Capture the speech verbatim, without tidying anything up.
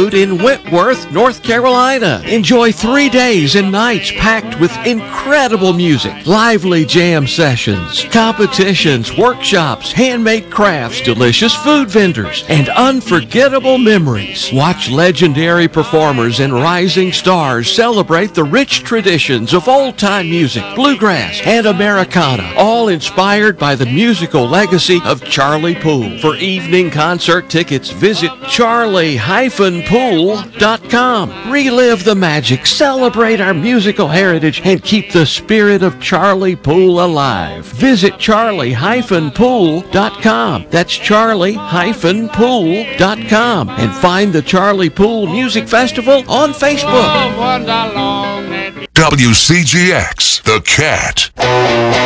Food in Whitworth, North Carolina. Enjoy three days and nights packed with incredible music, lively jam sessions, competitions, workshops, handmade crafts, delicious food vendors, and unforgettable memories. Watch legendary performers and rising stars celebrate the rich traditions of old-time music, bluegrass, and Americana, all inspired by the musical legacy of Charlie Poole. For evening concert tickets, visit charlie dash poole dot com. Relive the magic, celebrate our musical heritage, and keep the spirit of Charlie Poole alive. Visit charlie dash poole dot com. That's charlie dash poole dot com. And find the Charlie Poole Music Festival on Facebook. W C G X, The Cat.